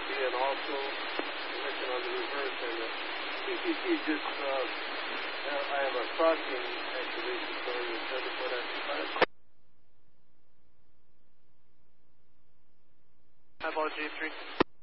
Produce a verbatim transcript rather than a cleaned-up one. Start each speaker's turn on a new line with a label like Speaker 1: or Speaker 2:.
Speaker 1: P and also position on the reverse. And the C T C just, uh, I have a crossing activation showing the seven foot after five.
Speaker 2: Highball G three.